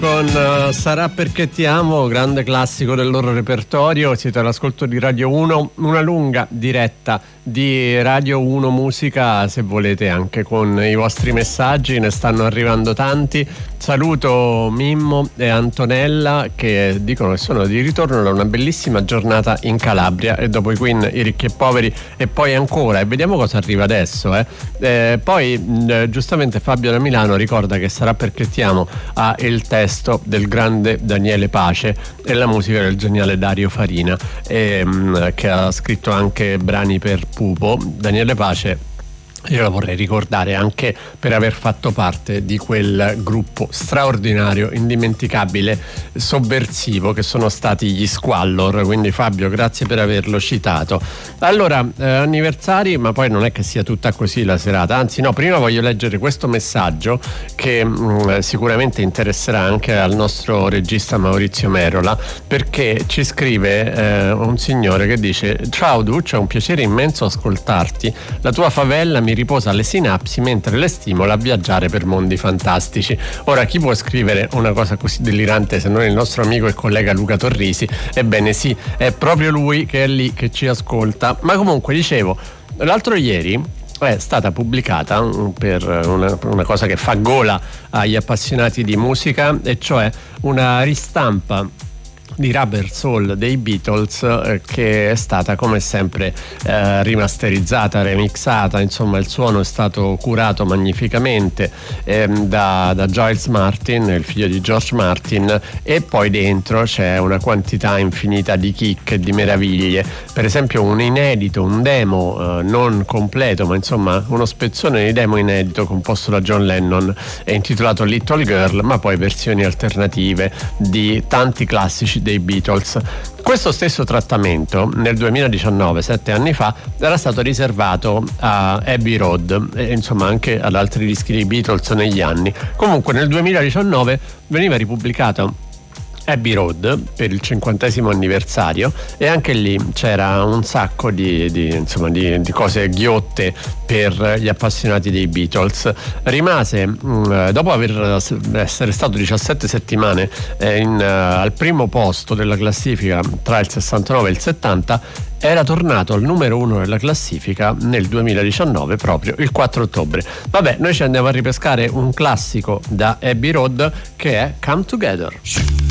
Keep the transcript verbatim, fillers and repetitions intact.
Con uh, Sarà perché ti amo, grande classico del loro repertorio. Siete all'ascolto di Radio uno, una lunga diretta di Radio uno Musica, se volete anche con i vostri messaggi, ne stanno arrivando tanti. Saluto Mimmo e Antonella che dicono che sono di ritorno da una bellissima giornata in Calabria e dopo i Queen, i ricchi e poveri e poi ancora, e vediamo cosa arriva adesso. Eh. Eh, poi eh, giustamente Fabio da Milano ricorda che Sarà perché ti amo ha il testo del grande Daniele Pace e la musica del geniale Dario Farina, e, mh, che ha scritto anche brani per Pupo. Daniele Pace io la vorrei ricordare anche per aver fatto parte di quel gruppo straordinario, indimenticabile, sovversivo che sono stati gli Squallor, quindi Fabio grazie per averlo citato. Allora, eh, anniversari, ma poi non è che sia tutta così la serata, anzi no, prima voglio leggere questo messaggio che mh, sicuramente interesserà anche al nostro regista Maurizio Merola, perché ci scrive eh, un signore che dice: ciao Duccio, è un piacere immenso ascoltarti, la tua favella mi riposa le sinapsi mentre le stimola a viaggiare per mondi fantastici. Ora, chi può scrivere una cosa così delirante se non il nostro amico e collega Luca Torrisi? Ebbene sì, è proprio lui che è lì, che ci ascolta. Ma comunque, dicevo, l'altro ieri è stata pubblicata per una, una cosa che fa gola agli appassionati di musica, e cioè una ristampa di Rubber Soul dei Beatles, eh, che è stata come sempre eh, rimasterizzata, remixata, insomma il suono è stato curato magnificamente eh, da, da Giles Martin, il figlio di George Martin, e poi dentro c'è una quantità infinita di kick e di meraviglie, per esempio un inedito, un demo eh, non completo ma insomma uno spezzone di demo inedito composto da John Lennon e intitolato Little Girl, ma poi versioni alternative di tanti classici dei Beatles. Questo stesso trattamento nel duemiladiciannove, sette anni fa, era stato riservato a Abbey Road e insomma anche ad altri dischi dei Beatles negli anni. Comunque nel duemiladiciannove veniva ripubblicato Abbey Road per il cinquantesimo anniversario, e anche lì c'era un sacco di, di, insomma, di, di cose ghiotte per gli appassionati dei Beatles. Rimase mh, dopo aver essere stato diciassette settimane eh, in, uh, al primo posto della classifica tra il sessantanove e il settanta, era tornato al numero uno della classifica nel duemiladiciannove, proprio il quattro ottobre. Vabbè, noi ci andiamo a ripescare un classico da Abbey Road che è Come Together.